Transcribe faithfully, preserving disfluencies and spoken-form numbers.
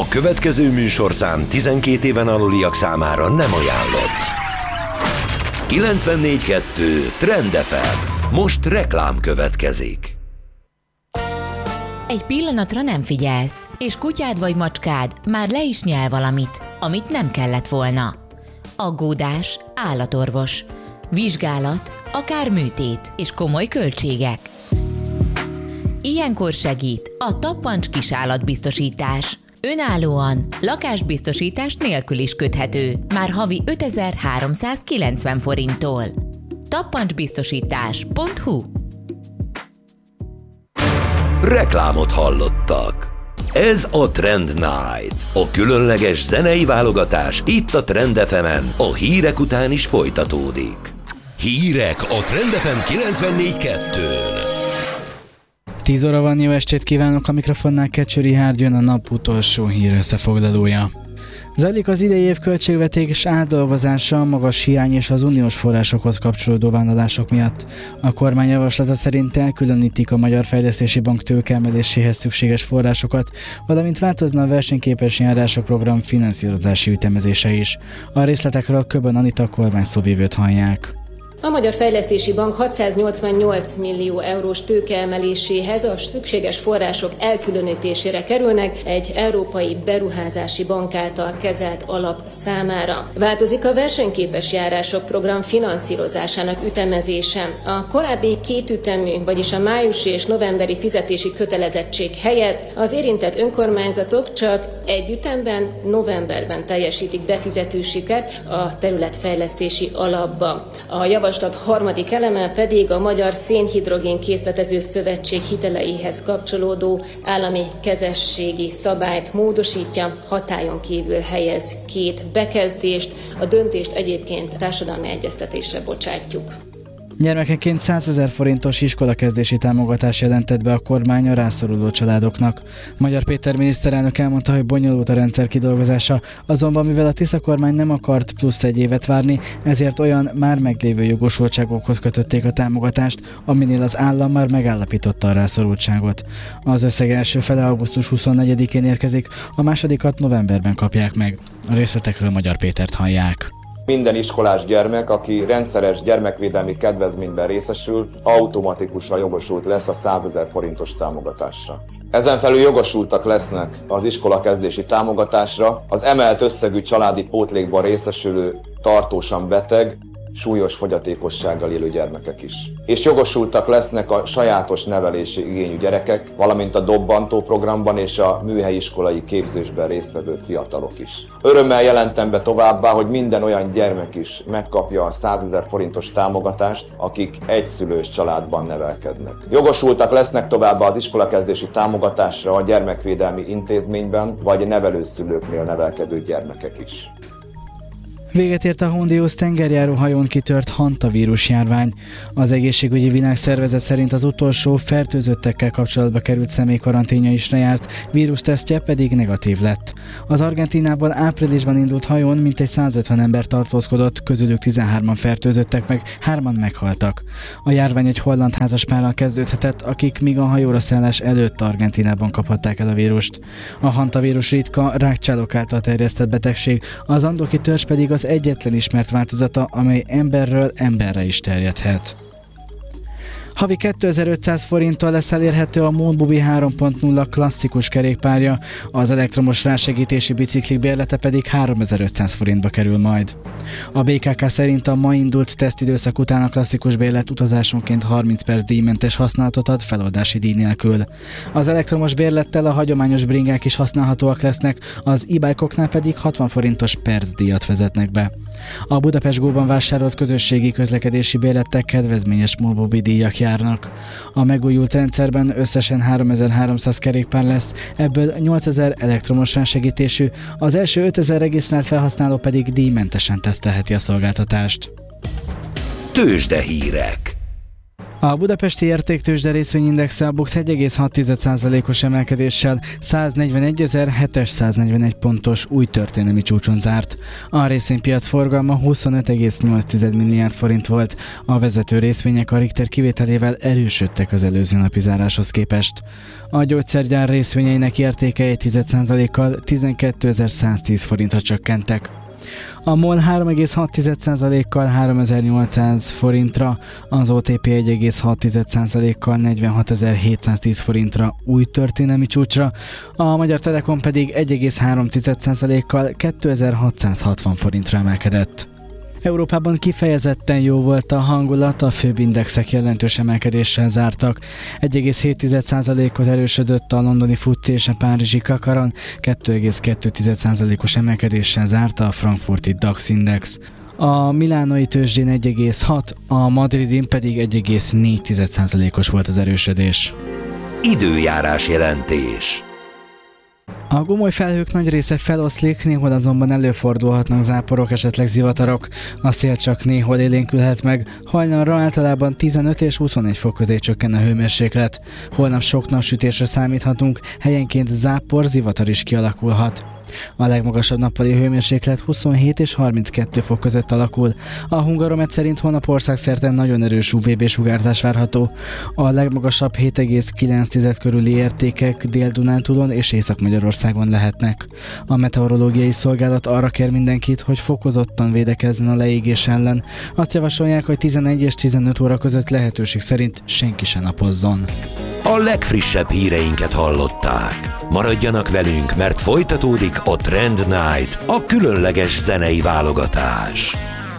A következő műsorszám tizenkét éven aluliak számára nem ajánlott. kilencvennégy kettő Trend ef em. Most reklám következik. Egy pillanatra nem figyelsz, és kutyád vagy macskád már le is nyel valamit, amit nem kellett volna. Aggódás, állatorvos, vizsgálat, akár műtét és komoly költségek. Ilyenkor segít a Tappancs kisállatbiztosítás. Önállóan, lakásbiztosítás nélkül is köthető, már havi ötezer-háromszázkilencven forinttól. tappancsbiztosítás pont hu. Reklámot hallottak. Ez a Trend Night, a különleges zenei válogatás itt a Trend ef emen, a hírek után is folytatódik. Hírek a Trend ef em kilencvennégy kettőn. tíz óra van, jó estét kívánok, a mikrofonnál Kecső Richárd, jön a nap utolsó hír összefoglalója. Zajlik az idei év költségvetés átdolgozása a magas hiány és az uniós forrásokhoz kapcsolódó vállalatások miatt. A kormány javaslata szerint elkülönítik a Magyar Fejlesztési Bank tőkeemeléséhez szükséges forrásokat, valamint változna a versenyképes járások program finanszírozási ütemezése is. A részletekről Köbön Anita kormányszóvivőt hallják. A Magyar Fejlesztési Bank hatszáznyolcvannyolc millió eurós tőkeemeléséhez a szükséges források elkülönítésére kerülnek egy európai beruházási bank által kezelt alap számára. Változik a versenyképes járások program finanszírozásának ütemezése. A korábbi kétütemű, vagyis a májusi és novemberi fizetési kötelezettség helyett az érintett önkormányzatok csak egy ütemben, novemberben teljesítik befizetésüket a területfejlesztési alapba. A javaslat harmadik eleme pedig a Magyar Szénhidrogén Készletező Szövetség hiteleihez kapcsolódó állami kezességi szabályt módosítja, hatályon kívül helyez két bekezdést. A döntést egyébként társadalmi egyeztetésre bocsátjuk. Gyermekeként százezer forintos iskolakezdési támogatást jelentett be a kormány a rászoruló családoknak. Magyar Péter miniszterelnök elmondta, hogy bonyolult a rendszer kidolgozása, azonban mivel a Tisza kormány nem akart plusz egy évet várni, ezért olyan már meglévő jogosultságokhoz kötötték a támogatást, aminél az állam már megállapította a rászorultságot. Az összeg első fele augusztus huszonnegyedikén érkezik, a másodikat novemberben kapják meg. A részletekről Magyar Pétert hallják. Minden iskolás gyermek, aki rendszeres gyermekvédelmi kedvezményben részesül, automatikusan jogosult lesz a százezer forintos támogatásra. Ezen felül jogosultak lesznek az iskolakezdési támogatásra az emelt összegű családi pótlékban részesülő tartósan beteg, súlyos fogyatékossággal élő gyermekek is. És jogosultak lesznek a sajátos nevelési igényű gyerekek, valamint a dobbantó programban és a műhelyiskolai képzésben résztvevő fiatalok is. Örömmel jelentem be továbbá, hogy minden olyan gyermek is megkapja a százezer forintos támogatást, akik egyszülős családban nevelkednek. Jogosultak lesznek továbbá az iskolakezdési támogatásra a gyermekvédelmi intézményben vagy nevelőszülőknél nevelkedő gyermekek is. Véget ért a Hondius tengerjáró hajón kitört hantavírus járvány. Az Egészségügyi Világszervezet szerint az utolsó fertőzöttekkel kapcsolatba került személy karanténja is lejárt, vírustesztje pedig negatív lett. Az Argentínában áprilisban indult hajón mintegy százötven ember tartózkodott, közülük tizenhárman fertőzöttek meg, hárman meghaltak. A járvány egy holland házaspárral kezdődhetett, akik még a hajóra szállás előtt Argentínában kaphatták el a vírust. A hantavírus ritka, rákcsálók által terjesztett betegség, az andoki törzs pedig az egyetlen ismert változata, amely emberről emberre is terjedhet. Havi kétezer-ötszáz forinttal lesz elérhető a Moonbubi három pont nulla klasszikus kerékpárja, az elektromos rásegítési biciklik bérlete pedig háromezer-ötszáz forintba kerül majd. A bé ká ká szerint a ma indult tesztidőszak után a klasszikus bérlet utazásonként harminc perc díjmentes használatot ad feloldási díj nélkül. Az elektromos bérlettel a hagyományos bringák is használhatóak lesznek, az e-bike-oknál pedig hatvan forintos percdíjat vezetnek be. A Budapest Go-ban vásárolt közösségi közlekedési bérlettek kedvezményes Moonbubi díjak járnak. A megújult rendszerben összesen háromezer-háromszáz kerékpár lesz, ebből nyolcezer elektromos rásegítésű, az első ötezer regisztrált felhasználó pedig díjmentesen tesztelheti a szolgáltatást. Tőzsdehírek. A budapesti értéktőzsde részvényindexe a BUX egy egész hat százalékos emelkedéssel száznegyvenegyezer-hétszáznegyvenegy pontos új történelmi csúcson zárt. A részvénypiac forgalma huszonöt egész nyolc milliárd forint volt. A vezető részvények a Richter kivételével erősödtek az előző napi záráshoz képest. A gyógyszergyár részvényeinek értéke egy százalékkal tizenkétezer-száztíz forintra csökkentek. A MOL három egész hat százalékkal háromezer-nyolcszáz forintra, az o té pé egy egész hat százalékkal negyvenhatezer-hétszáztíz forintra új történelmi csúcsra, a Magyar Telekom pedig egy egész három százalékkal kétezer-hatszázhatvan forintra emelkedett. Európában kifejezetten jó volt a hangulat, a főbb indexek jelentős emelkedéssel zártak. egy egész hét százalékot erősödött a londoni FTSE és a párizsi Kakaron, két egész kettő százalékos emelkedéssel zárta a frankfurti DAX index. A milánoi tőzsdén egy egész hat, a madridin pedig egy egész négy százalékos volt az erősödés. Időjárás jelentés. A gomoly felhők nagy része feloszlik, néhol azonban előfordulhatnak záporok, esetleg zivatarok. A szél csak néhol élénkülhet meg, hajnalra általában tizenöt és huszonegy fok közé csökken a hőmérséklet. Holnap sok napsütésre számíthatunk, helyenként zápor, zivatar is kialakulhat. A legmagasabb nappali hőmérséklet huszonhét és harminckettő fok között alakul. A Hungaromet szerint holnap országszerte nagyon erős u vé bé sugárzás várható. A legmagasabb hét egész kilenc körüli értékek Dél-Dunántúlon és Észak-Magyarországon lehetnek. A meteorológiai szolgálat arra kér mindenkit, hogy fokozottan védekezzen a leégés ellen. Azt javasolják, hogy tizenegy és tizenöt óra között lehetőség szerint senki se napozzon. A legfrissebb híreinket hallották. Maradjanak velünk, mert folytatódik a Trend Night, a különleges zenei válogatás.